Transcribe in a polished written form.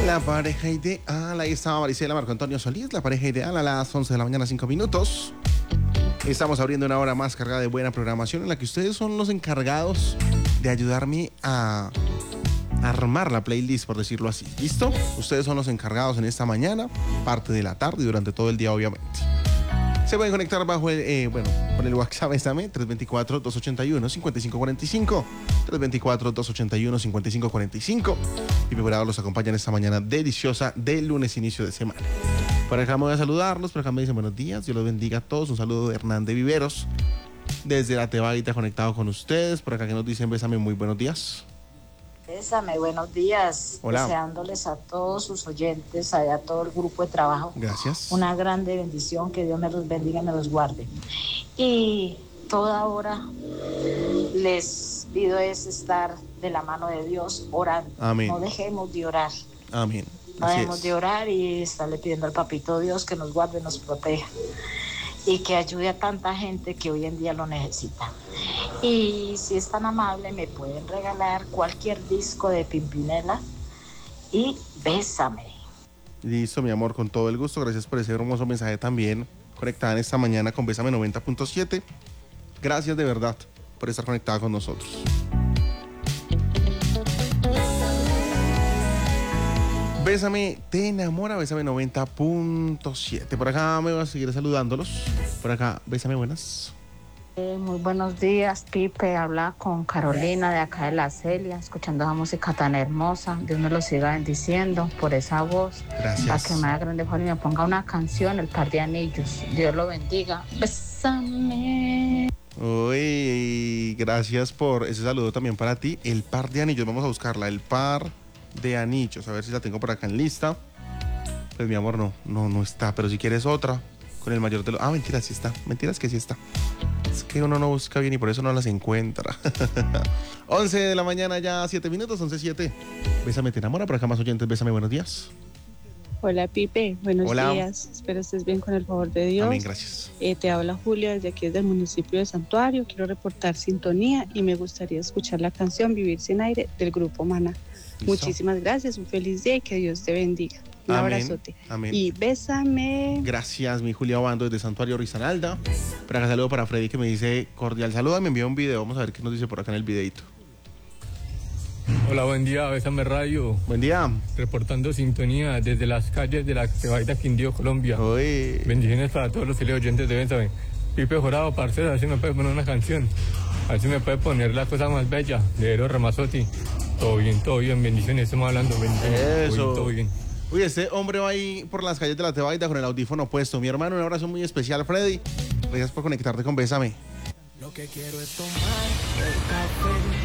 La pareja ideal, ahí estaba Marisela Marco Antonio Solís, la pareja ideal a las 11 de la mañana, 5 minutos. Estamos abriendo una hora más cargada de buena programación en la que ustedes son los encargados de ayudarme a armar la playlist, por decirlo así. ¿Listo? Ustedes son los encargados en esta mañana, parte de la tarde y durante todo el día, obviamente. Se pueden conectar bajo el, con el WhatsApp Bésame, 324-281-5545, 324-281-5545. Y Bravo los acompaña en esta mañana deliciosa de lunes, inicio de semana. Por acá me voy a saludarlos, por acá me dicen buenos días, Dios los bendiga a todos. Un saludo de Hernán de Viveros, desde la Tebaida, conectado con ustedes. Por acá que nos dicen Bésame, muy buenos días. Bésame, buenos días. Hola. Deseándoles a todos sus oyentes, a todo el grupo de trabajo. Gracias. Una grande bendición, que Dios me los bendiga y me los guarde. Y toda hora les pido es estar de la mano de Dios orando. Amén. No dejemos de orar. Amén. No dejemos de orar y estarle pidiendo al Papito Dios que nos guarde, nos proteja y que ayude a tanta gente que hoy en día lo necesita. Y si es tan amable, me pueden regalar cualquier disco de Pimpinela y Bésame. Listo, mi amor, con todo el gusto. Gracias por ese hermoso mensaje también. Conectada en esta mañana con Bésame 90.7. Gracias de verdad por estar conectada con nosotros. Bésame, te enamora, Bésame 90.7. Por acá me voy a seguir saludándolos. Por acá, Bésame, buenas. Muy buenos días, Pipe. Habla con Carolina de acá de La Celia, escuchando esa música tan hermosa. Dios me lo siga bendiciendo por esa voz. Gracias. Para que me haga grande favor y me ponga una canción, El Par de Anillos. Dios lo bendiga. Bésame. Uy, gracias por ese saludo también para ti. El Par de Anillos, vamos a buscarla. El Par de Anillos, a ver si la tengo por acá en lista. Pues mi amor, no está. Pero si quieres otra, con el mayor de los... Ah, mentiras, sí está. Mentiras que sí está. Es que uno no busca bien y por eso no las encuentra. 11 de la mañana ya, 7 minutos, 11:07. Bésame, te enamora. Por acá más oyentes, Bésame, buenos días. Hola Pipe, buenos Hola. días. Espero estés bien con el favor de Dios. Amén, gracias. Te habla Julia desde aquí, desde el municipio de Santuario. Quiero reportar sintonía y me gustaría escuchar la canción Vivir sin aire del grupo Maná. ¿Listo? Muchísimas gracias, un feliz día y que Dios te bendiga. Un Amén, abrazote. amén. Y bésame. Gracias, mi Julia Obando desde Santuario Risaralda. Por acá saludo para Freddy que me dice cordial saludo. Me envió un video, vamos a ver qué nos dice por acá en el videito. Hola, buen día, Bésame Radio. Buen día. Reportando sintonía desde las calles de la Tebaida, Quindío, Colombia. Uy. Bendiciones para todos los teleoyentes de Bésame. Pipe Jorado, parcero, a ver si me puede poner una canción. A ver si me puede poner la cosa más bella de Eros Ramazzotti. Todo bien, bendiciones, estamos hablando, bendiciones. Eso. Todo bien. Uy, este hombre va ahí por las calles de la Tebaida con el audífono puesto. Mi hermano, un abrazo muy especial, Freddy. Gracias por conectarte con Bésame. Lo que quiero es tomar el café